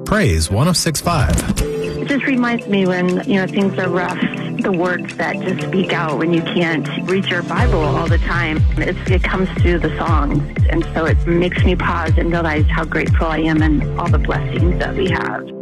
Praise 106.5. It just reminds me when, things are rough, the words that just speak out when you can't read your Bible all the time. It comes through the songs, and so it makes me pause and realize how grateful I am and all the blessings that we have.